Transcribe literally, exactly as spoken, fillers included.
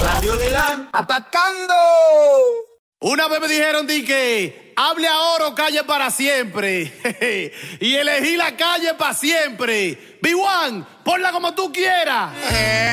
Radio Leland. ¡Atacando! Una vez me dijeron di que hable ahora o calle para siempre. Y elegí la calle para siempre. B uno, ponla como tú quieras.